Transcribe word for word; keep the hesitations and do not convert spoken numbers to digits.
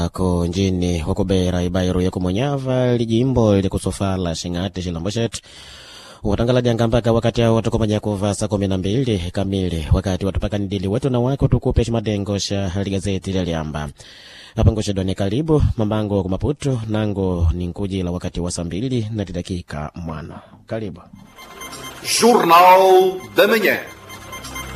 Ako njini wakubera ibairu ya kumonyava lijimbo ili kusofala shingati shilamboshet watangala dianga mpaka wakati hao watakomanya kuva saa kumi na mbili kamili wakati watupaka nidili wetu na wako tukupe shimadengosha ligazeti la liamba hapa ngoshe doni karibu mambango kumaputu nango ni nkuji la wakati wa saa mbili na dakika mwana karibu Jornal da Manhã.